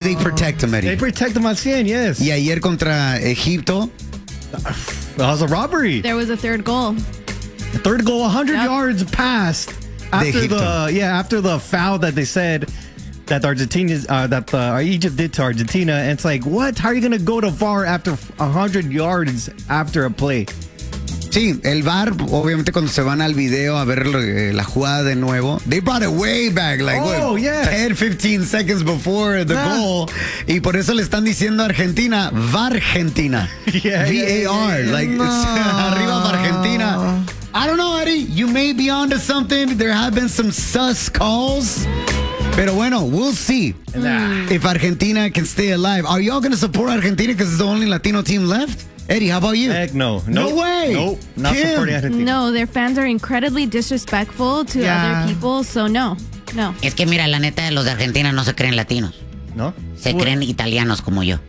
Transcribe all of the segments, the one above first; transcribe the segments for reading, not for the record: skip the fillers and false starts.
they protect him, Eddie. They protect him al 100, yes. Y ayer contra Egipto. That was a robbery. There was a third goal. The third goal, 100 Yep. yards past after the foul that they said that Egypt did to Argentina. And it's like, what? How are you going to go to VAR after 100 yards after a play? Sí, el VAR, obviamente cuando se van al video a ver la jugada de nuevo, they brought it way back, like 10, 15 seconds before the goal. Y por eso le están diciendo a Argentina, VAR-Argentina. VAR, arriba Argentina. I don't know, Eddie, you may be onto something. There have been some sus calls. Pero bueno, we'll see if Argentina can stay alive. Are y'all going to support Argentina because it's the only Latino team left? Eddie, how about you? Heck no. No way. Nope. Not supporting Argentina. No, their fans are incredibly disrespectful to other people, so no. Es que mira, la neta, los de Argentina no se creen latinos. ¿No? Se creen italianos como yo.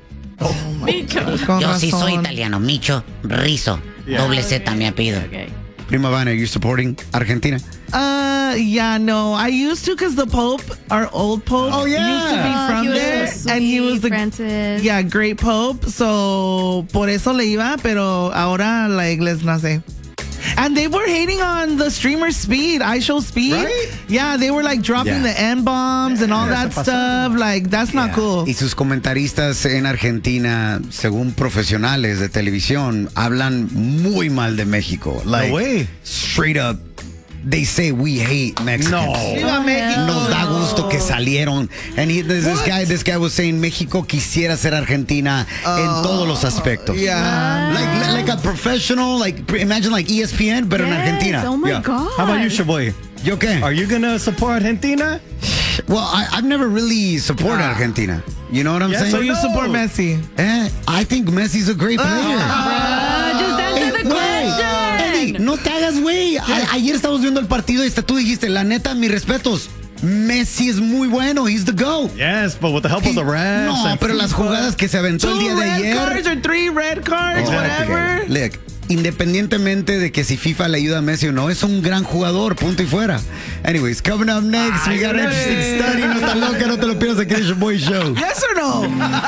Yo sí soy italiano. Micho Rizzo. Doble Z mi apellido. Okay. Prima Vana, are you supporting Argentina? Yeah, no. I used to because the Pope, our old Pope, used to be from there. So sweet, and he was the Francis. great Pope. So, por eso le iba, pero ahora, les nace. And they were hating on the streamer Speed, iShowSpeed. Right? Yeah, they were dropping the N-bombs and all that stuff. That's not cool. Y sus comentaristas en Argentina, según profesionales de televisión, hablan muy mal de México. No way. Straight up. They say we hate Mexicans. No. Viva México. Nos da gusto que salieron. And this guy was saying México quisiera ser Argentina en todos los aspectos. Yeah. Like a professional, imagine ESPN, but in Argentina. Oh my God. How about you, Shaboy? ¿Yo qué? Are you going to support Argentina? Well, I've never really supported Argentina. You know what I'm saying? So you support Messi? I think Messi's a great player. Just answer the question. Eddie, no te hagas, güey. Ayer estábamos viendo el partido y hasta tú dijiste, la neta, mis respetos. Messi es muy bueno. He's the GOAT. Yes, but with the help of the refs. No, pero las jugadas que se aventó el día de ayer. 2 red cards or 3 red cards, whatever. Look, independientemente de que si FIFA le ayuda a Messi o no, es un gran jugador, punto y fuera. Anyways, coming up next, we got an interesting study. No tan loca, no te lo pierdas aquí en Your Boy Show. Yes or no?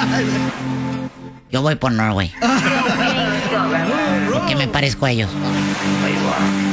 Yo voy por Norway. Porque me parezco a ellos.